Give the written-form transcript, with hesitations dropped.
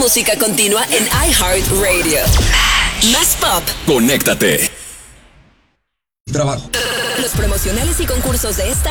música continua en iHeartRadio. Más pop. Conéctate. Trabajo. Los promocionales y concursos de esta